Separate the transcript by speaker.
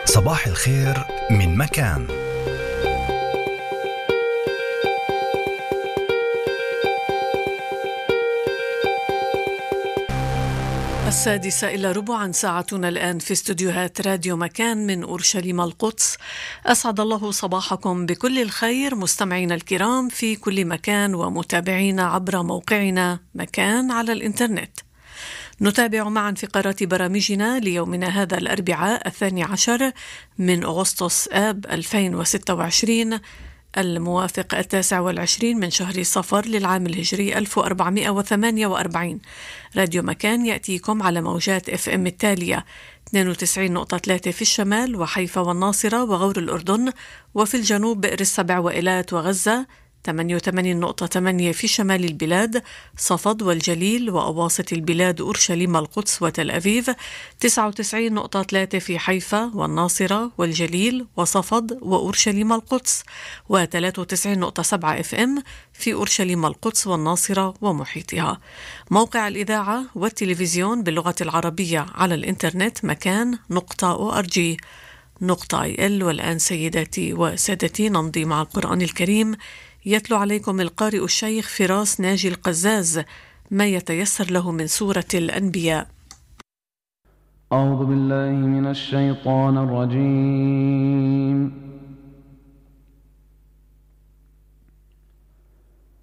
Speaker 1: صباح الخير من مكان.
Speaker 2: السادسة إلا ربعا ساعتنا الآن في استوديوهات راديو مكان من أورشليم القدس. أسعد الله صباحكم بكل الخير مستمعينا الكرام في كل مكان ومتابعينا عبر موقعنا مكان على الإنترنت. نتابع معا فقرات برامجنا ليومنا هذا الأربعاء 12 من أغسطس آب 2026 الموافق 29 من شهر صفر للعام الهجري 1448. راديو مكان يأتيكم على موجات FM التالية 92.3 في الشمال وحيفا والناصرة وغور الأردن، وفي الجنوب بئر السبع وإيلات وغزة 88.8 في شمال البلاد، صفد والجليل وأواسط البلاد أورشليم القدس وتل أبيب 99.3 في حيفا والناصرة والجليل وصفد وأورشليم القدس، و93.7 FM في أورشليم القدس والناصرة ومحيطها. موقع الإذاعة والتلفزيون باللغة العربية على الإنترنت مكان.org.il. والآن سيداتي وسادتي نمضي مع القرآن الكريم. يتلو عليكم القارئ الشيخ فراس ناجي القزاز ما يتيسر له من سورة الأنبياء.
Speaker 3: أعوذ بالله من الشيطان الرجيم.